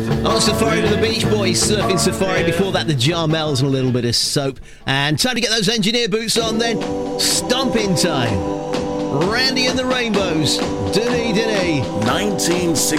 On Safari with the Beach Boys, Surfing Safari. Before that, the Jarmels and a little bit of Soap. And time to get those engineer boots on then. Stomping time. Randy and the Rainbows. Dunny Dunny. 1960.